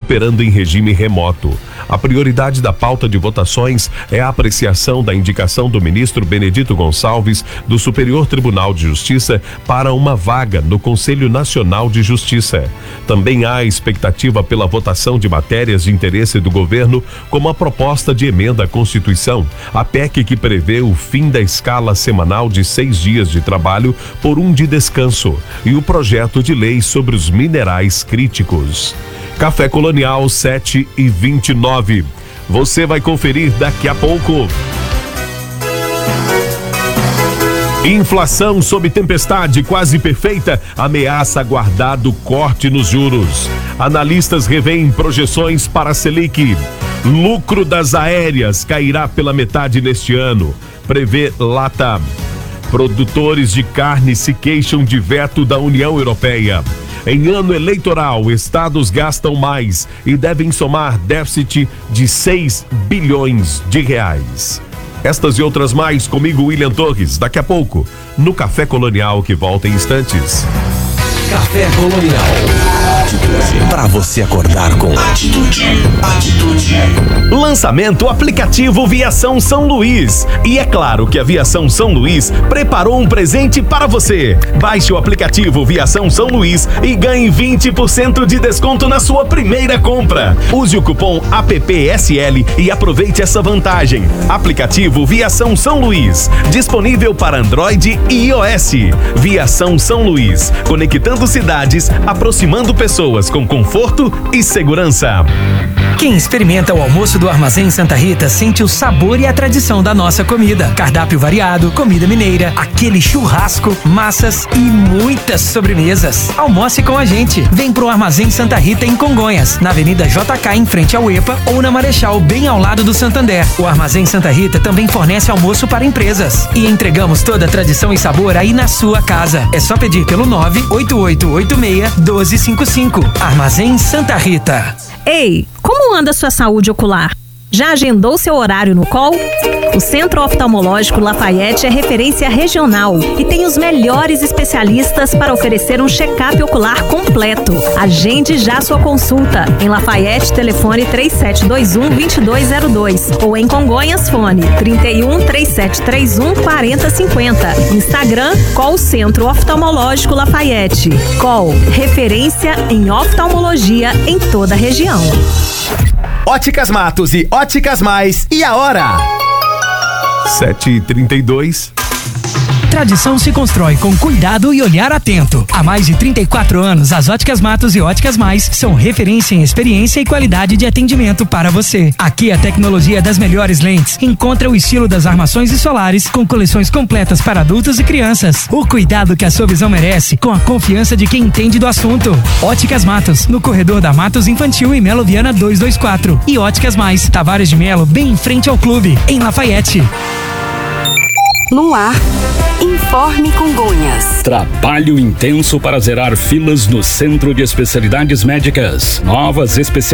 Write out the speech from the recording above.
operando em regime remoto. A prioridade da pauta de votações é a apreciação da indicação do ministro Benedito Gonçalves do Superior Tribunal de Justiça para uma vaga no Conselho Nacional de Justiça. Também há expectativa pela votação de matérias de interesse do governo, como a proposta de emenda à Constituição, a PEC que prevê o fim da escala semanal de 6 dias de trabalho por 1 de descanso e o projeto de lei sobre os minerais críticos. Café Colonial 7h29. Você vai conferir daqui a pouco. Inflação sob tempestade quase perfeita ameaça aguardado corte nos juros. Analistas revêem projeções para a Selic. Lucro das aéreas cairá pela metade neste ano, prevê Latam. Produtores de carne se queixam de veto da União Europeia. Em ano eleitoral, estados gastam mais e devem somar déficit de 6 bilhões de reais. Estas e outras mais comigo, William Torres, daqui a pouco, no Café Colonial, que volta em instantes. Café Colonial. Para você acordar com atitude. Lançamento aplicativo Viação São Luís. E é claro que a Viação São Luís preparou um presente para você. Baixe o aplicativo Viação São Luís e ganhe 20% de desconto na sua primeira compra. Use o cupom APPSL e aproveite essa vantagem. Aplicativo Viação São Luís. Disponível para Android e iOS. Viação São Luís. Conectando cidades, aproximando pessoas com conforto e segurança. Quem experimenta o almoço do Armazém Santa Rita sente o sabor e a tradição da nossa comida. Cardápio variado, comida mineira, aquele churrasco, massas e muitas sobremesas. Almoce com a gente. Vem pro Armazém Santa Rita em Congonhas, na Avenida JK em frente ao EPA ou na Marechal, bem ao lado do Santander. O Armazém Santa Rita também fornece almoço para empresas. E entregamos toda a tradição e sabor aí na sua casa. É só pedir pelo 98886-1255. Armazém Santa Rita. Ei, como anda sua saúde ocular? Já agendou seu horário no COL? O Centro Oftalmológico Lafayette é referência regional e tem os melhores especialistas para oferecer um check-up ocular completo. Agende já sua consulta. Em Lafayette, telefone 3721-2202 ou em Congonhas, fone 31-3731-4050. Instagram, COL Centro Oftalmológico Lafayette. COL, referência em oftalmologia em toda a região. Óticas Matos e Óticas Mais. E a hora? 7h32. Tradição se constrói com cuidado e olhar atento. Há mais de 34 anos, as Óticas Matos e Óticas Mais são referência em experiência e qualidade de atendimento para você. Aqui a tecnologia das melhores lentes encontra o estilo das armações e solares com coleções completas para adultos e crianças. O cuidado que a sua visão merece com a confiança de quem entende do assunto. Óticas Matos, no corredor da Matos Infantil e Melo Viana 224. E Óticas Mais, Tavares de Melo, bem em frente ao clube, em Lafayette. No ar, Informe Congonhas. Trabalho intenso para zerar filas no Centro de Especialidades Médicas. Novas especialidades.